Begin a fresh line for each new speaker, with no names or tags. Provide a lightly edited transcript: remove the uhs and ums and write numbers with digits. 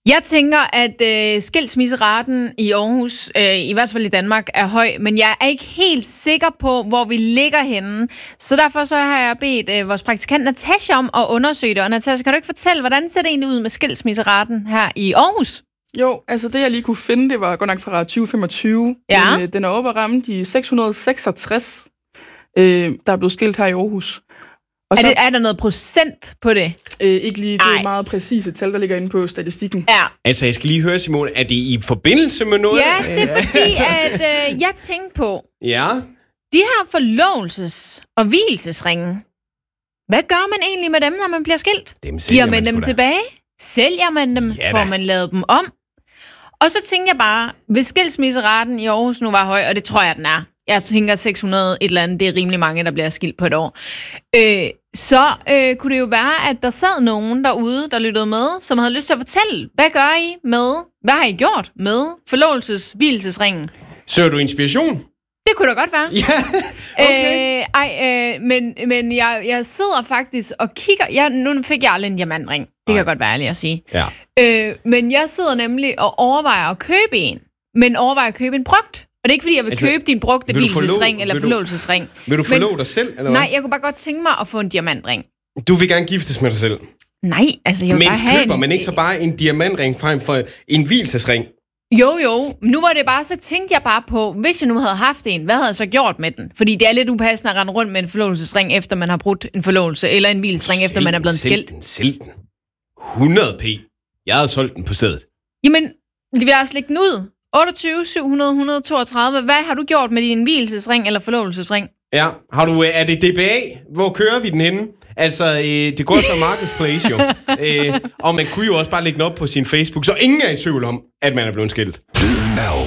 Jeg tænker, at skilsmisseraten i Aarhus, i hvert fald i Danmark, er høj, men jeg er ikke helt sikker på, hvor vi ligger henne. Så derfor så har jeg bedt vores praktikant Natasha om at undersøge det. Og Natasha, kan du ikke fortælle, hvordan ser det egentlig ud med skilsmisseraten her i Aarhus?
Jo, altså det jeg lige kunne finde, det var godt nok fra 2025.
Ja.
Men, den er oppe at ramme de 666, der er blevet skilt her i Aarhus. Og så,
Er der noget procent på det?
ikke lige, det er meget præcise tal, der ligger inde på statistikken.
Ja.
Altså, jeg skal lige høre, Simone, er det i forbindelse med noget?
Ja, det er fordi, at jeg tænkte på,
Ja.
de her forlovelses- og vielsesringe, hvad gør man egentlig med dem, når man bliver skilt?
Dem sælger
Giver man dem
sgu da.
tilbage? Sælger man dem?
Ja da.
Får man lavet dem om? Og så tænker jeg bare, hvis skilsmisseraten i Aarhus nu var høj, og det tror jeg, den er. Jeg tænker 600 et eller andet, det er rimelig mange, der bliver skilt på et år. Så kunne det jo være, at der sad nogen derude, der lyttede med, som havde lyst til at fortælle, hvad gør I med, hvad har I gjort med forlovelses-vielsesringen?
Søger du inspiration?
Det kunne da godt være.
Ja, okay.
Men jeg sidder faktisk og kigger. Nu fik jeg aldrig en diamantring. Det kan godt være ærlig at sige.
Ja.
Men jeg sidder nemlig og overvejer at købe en. Men overvejer at købe en brugt. Og det er ikke, fordi jeg vil købe din brugte vielsesring eller forlovelsesring.
Vil du forlove dig selv, eller hvad?
Nej, jeg kunne bare godt tænke mig at få en diamantring.
Du vil gerne giftes med dig selv.
Nej, altså jeg vil bare have
køber man ikke så bare en diamantring frem for en vielsesring?
Jo. Nu var det bare, så tænkte jeg bare på, hvis jeg nu havde haft en, hvad havde jeg så gjort med den? Fordi det er lidt upassende at rende rundt med en forlovelsesring, efter man har brudt en forlovelse, eller en vielsesring, efter man er blevet skilt.
Sælg den. 100p. Jeg havde solgt den på stedet.
Jamen, vi vil altså lægge den ud. 28, 700, 132. Hvad har du gjort med din vielsesring eller forlovelsesring?
Ja, er det DBA? Hvor kører vi den henne? Altså, det går så Marketplace jo. Og man kunne jo også bare lægge den op på sin Facebook, så ingen er i tvivl om, at man er blevet skilt.
Lyden af